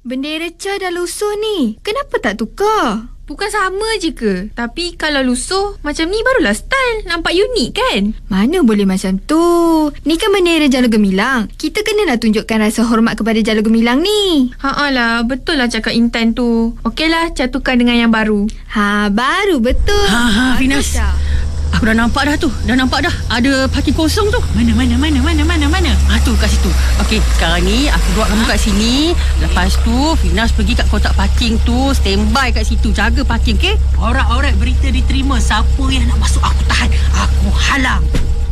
bendera Ca dah lusuh ni. Kenapa tak tukar? Bukan sama je ke? Tapi kalau lusuh macam ni barulah style. Nampak unik kan? Mana boleh macam tu. Ni kan bendera Jalur Gemilang. Kita kenalah tunjukkan rasa hormat kepada Jalur Gemilang ni. Lah, betul lah cakap Intan tu. Okeylah, catukan dengan yang baru. Baru betul. Finas. Aku dah nampak dah tu. Dah nampak dah. Ada parking kosong tu. Mana? Tu kat situ. Okey, sekarang ni aku buat kamu kat sini. Lepas tu Finas pergi kat kotak parking tu. Standby kat situ. Jaga parking, okey? Alright. Berita diterima. Siapa yang nak masuk aku tahan. Aku halang.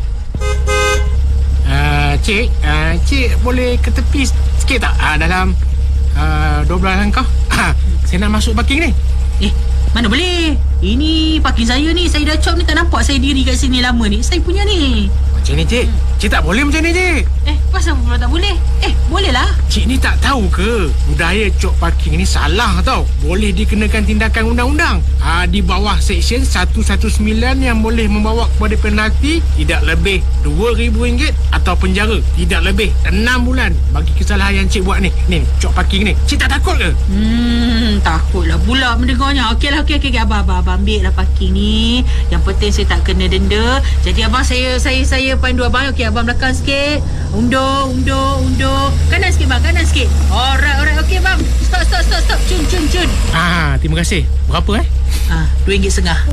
Cik boleh ke tepi sikit tak? Dalam 12 langkah. Saya nak masuk parking ni. Mana boleh? Ini parking saya ni. Saya dah cop ni, tak nampak saya diri kat sini lama ni. Saya punya ni. Macam ni, Cik? Cik tak boleh macam ni, Cik. Pasal apa pula tak boleh? Boleh lah. Cik ni tak tahu ke? Budaya cop parking ni salah tau. Boleh dikenakan tindakan undang-undang. Di bawah Seksyen 119 yang boleh membawa kepada penalti tidak lebih RM2,000 atau penjara tidak lebih 6 bulan bagi kesalahan yang cik buat ni. Ni, cop parking ni. Cik tak takut ke? Takutlah pula mendengarnya. Okey. Abang ambil lah parking ni. Yang penting saya tak kena denda. Jadi abang saya pandu abang. Okey, abang belakang sikit. Undur. Kanan sikit bang, kanan sikit. Alright. Okey bang. Stop. Cun. Terima kasih. Berapa RM2.50.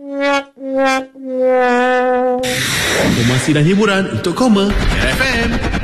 Informasi dan hiburan untuk Koma FM.